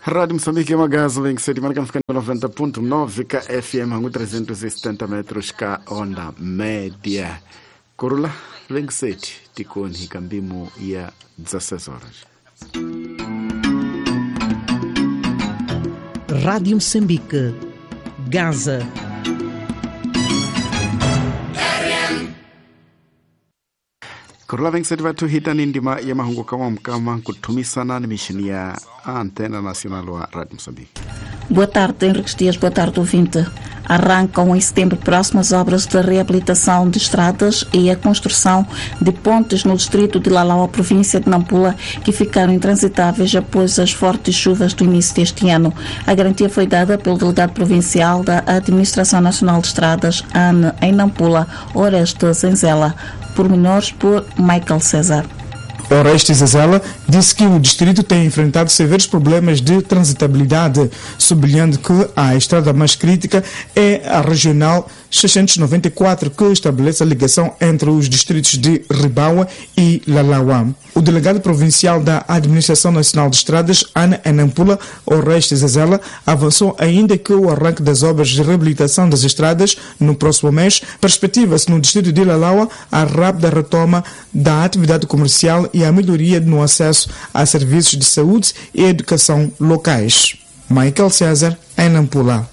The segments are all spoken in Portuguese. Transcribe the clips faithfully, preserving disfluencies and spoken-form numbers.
Rádio Moçambique é uma gaso, vem que se marca ficando noventa ponto nove, K F M, hangu trezentos e setenta metros, K onda média. Corula, vem que se tikoni, hikambimo ya dezesseis horas. Rádio Moçambique, Gaza. Corula vem que se vatu hita nindima ya mahungu kama mkama kutumisana na mishini ya Antena Nacional wa Rádio Moçambique. Boa tarde, Henrique Dias. Boa tarde, ouvinte. Arrancam em setembro próximo as obras de reabilitação de estradas e a construção de pontes no distrito de Lalau, província de Nampula, que ficaram intransitáveis após as fortes chuvas do início deste ano. A garantia foi dada pelo delegado provincial da Administração Nacional de Estradas, A N, em Nampula, Oreste Zenzela. Pormenores por Michael César. Oreste Zenzela disse que o distrito tem enfrentado severos problemas de transitabilidade, sublinhando que a estrada mais crítica é a regional seiscentos e noventa e quatro, que estabelece a ligação entre os distritos de Ribaua e Lalauá. O delegado provincial da Administração Nacional de Estradas, Ana Nampula, Oreste Zenzela, avançou ainda que o arranque das obras de reabilitação das estradas no próximo mês perspectiva-se no distrito de Lalauá a rápida retoma da atividade comercial e a melhoria no acesso a serviços de saúde e educação locais. Michael César, em Nampula.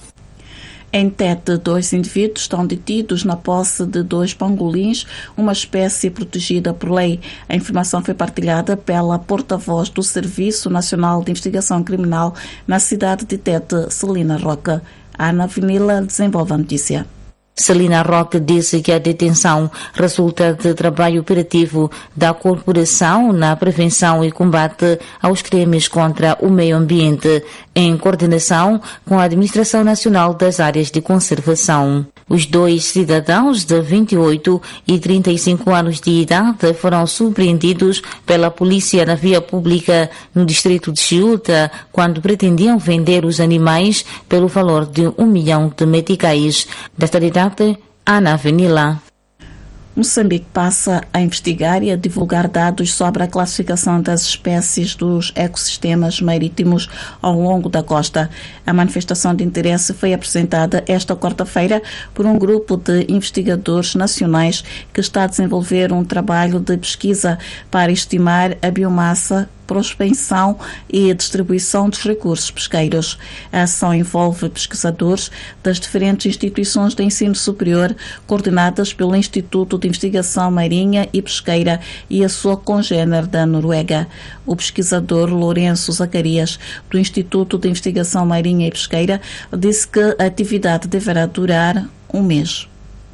Em Tete, dois indivíduos estão detidos na posse de dois pangolins, uma espécie protegida por lei. A informação foi partilhada pela porta-voz do Serviço Nacional de Investigação Criminal na cidade de Tete, Celina Roca. Ana Vinila desenvolve a notícia. Celina Roque disse que a detenção resulta de trabalho operativo da corporação na prevenção e combate aos crimes contra o meio ambiente, em coordenação com a Administração Nacional das Áreas de Conservação. Os dois cidadãos de vinte e oito e trinta e cinco anos de idade foram surpreendidos pela polícia na via pública no distrito de Chiuta, quando pretendiam vender os animais pelo valor de um milhão de meticais. Desta data, Ana Venila. Moçambique passa a investigar e a divulgar dados sobre a classificação das espécies dos ecossistemas marítimos ao longo da costa. A manifestação de interesse foi apresentada esta quarta-feira por um grupo de investigadores nacionais que está a desenvolver um trabalho de pesquisa para estimar a biomassa, prospensão e distribuição dos recursos pesqueiros. A ação envolve pesquisadores das diferentes instituições de ensino superior, coordenadas pelo Instituto de Investigação Marinha e Pesqueira e a sua congênere da Noruega. O pesquisador Lourenço Zacarias, do Instituto de Investigação Marinha e Pesqueira, disse que a atividade deverá durar um mês.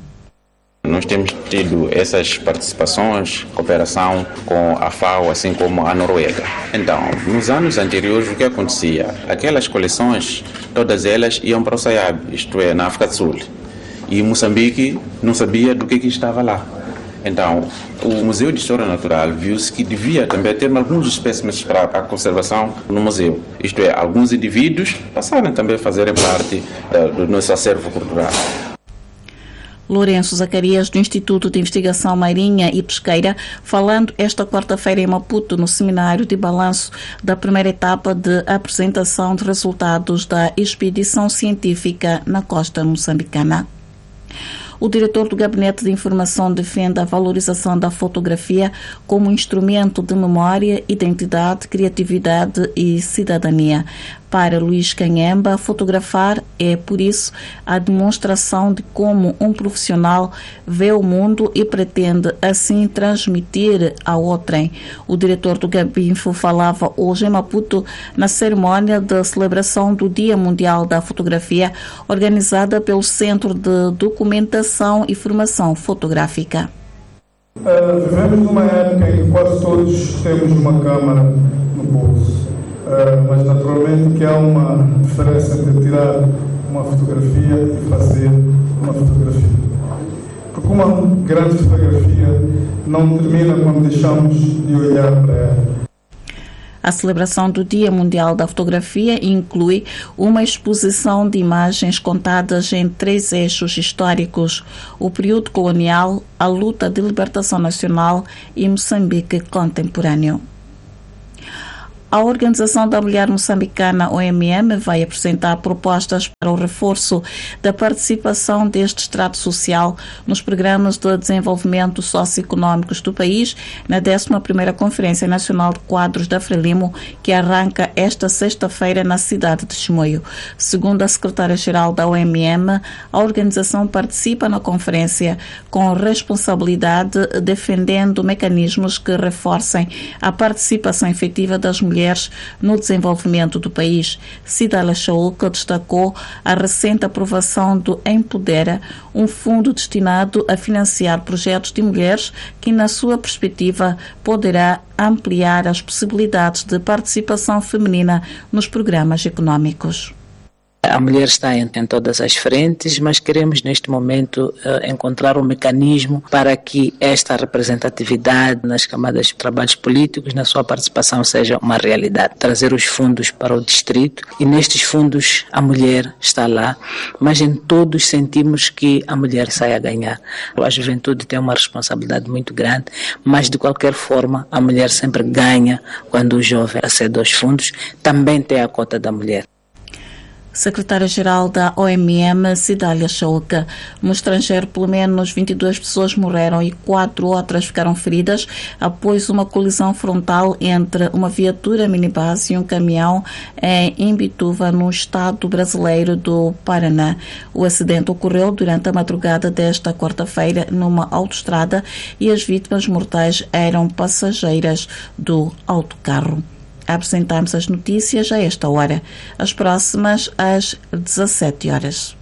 Nós temos tido essas participações, cooperação com a FAO, assim como a Noruega. Então, nos anos anteriores, o que acontecia? Aquelas coleções, todas elas iam para o SAIAB, isto é, na África do Sul. E Moçambique não sabia do que, que estava lá. Então, o Museu de História Natural viu-se que devia também ter alguns espécimes para a conservação no museu. Isto é, alguns indivíduos passaram também a fazerem parte uh, do nosso acervo cultural. Lourenço Zacarias, do Instituto de Investigação Marinha e Pesqueira, falando esta quarta-feira em Maputo, no seminário de balanço da primeira etapa de apresentação de resultados da expedição científica na costa moçambicana. O diretor do Gabinete de Informação defende a valorização da fotografia como instrumento de memória, identidade, criatividade e cidadania. Para Luís Canhemba, fotografar é, por isso, a demonstração de como um profissional vê o mundo e pretende, assim, transmitir a outrem. O diretor do Gabinfo falava hoje em Maputo na cerimónia de celebração do Dia Mundial da Fotografia, organizada pelo Centro de Documentação e Formação Fotográfica. Uh, vivemos numa época em que quase todos temos uma câmara no bolso. Uh, mas naturalmente que há uma diferença entre tirar uma fotografia e fazer uma fotografia. Porque uma grande fotografia não termina quando deixamos de olhar para ela. A celebração do Dia Mundial da Fotografia inclui uma exposição de imagens contadas em três eixos históricos: o período colonial, a luta de libertação nacional e Moçambique contemporâneo. A Organização da Mulher Moçambicana, O M M, vai apresentar propostas para o reforço da participação deste estrato social nos programas de desenvolvimento socioeconómicos do país na décima primeira Conferência Nacional de Quadros da Frelimo, que arranca esta sexta-feira na cidade de Chimoio. Segundo a secretária-geral da O M M, a organização participa na conferência com responsabilidade, defendendo mecanismos que reforcem a participação efetiva das mulheres no desenvolvimento do país. Cidália Chaúca destacou a recente aprovação do Empodera, um fundo destinado a financiar projetos de mulheres que, na sua perspectiva, poderá ampliar as possibilidades de participação feminina nos programas econômicos. A mulher está em, em todas as frentes, mas queremos neste momento uh, encontrar um mecanismo para que esta representatividade nas camadas de trabalhos políticos, na sua participação, seja uma realidade. Trazer os fundos para o distrito, e nestes fundos a mulher está lá, mas em todos sentimos que a mulher sai a ganhar. A juventude tem uma responsabilidade muito grande, mas de qualquer forma a mulher sempre ganha quando o jovem acede aos fundos, também tem a cota da mulher. Secretária-geral da O M M, Cidália Chaúca. No estrangeiro, pelo menos vinte e duas pessoas morreram e quatro outras ficaram feridas após uma colisão frontal entre uma viatura minibus e um caminhão em Imbituva, no estado brasileiro do Paraná. O acidente ocorreu durante a madrugada desta quarta-feira numa autoestrada e as vítimas mortais eram passageiras do autocarro. Apresentamos as notícias a esta hora. As próximas às dezassete horas.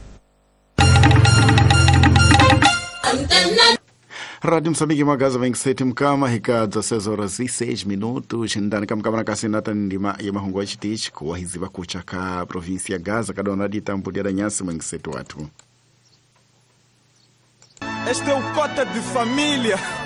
Rádio Moçambique, Magaza vinte e sete mkama, hika dezesseis horas e seis minutos. Ndani kama kama nakasinata ndima ya mahungu achitich kwa hiziba kuchaka província ya Gaza kadona di tampo dia nyasi vinte e sete watu. Este é o Cota de Família.